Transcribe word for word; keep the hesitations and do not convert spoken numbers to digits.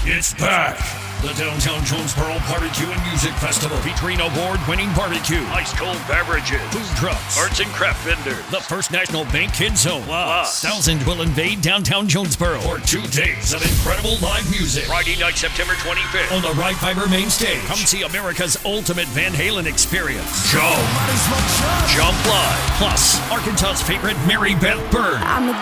It's back. The Downtown Jonesboro Barbecue and Music Festival, featuring award-winning barbecue, ice-cold beverages, food trucks, arts and craft vendors, the First National Bank Kids Zone, plus thousands will invade downtown Jonesboro for two days of incredible live music. Friday night, September twenty-fifth, on the Right Fiber main stage. Come see America's ultimate Van Halen experience. Jump, Jump Live, plus Arkansas's favorite Mary Beth Byrne. I'm a